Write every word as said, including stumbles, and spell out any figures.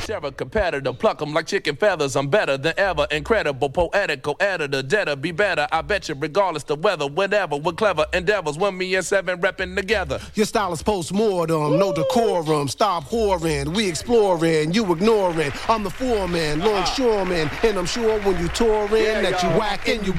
Sheriff competitor, pluck 'em like chicken feathers. I'm better than ever, incredible, poetical editor, debtor, be better. I bet you, regardless the weather, whatever, with clever endeavors. When me and seven repping together. Your style is post-mortem, no decorum. Stop whoring, we exploring, you ignoring. I'm the foreman, longshoreman, and I'm sure when you touring Yeah, that you y'all. whack and you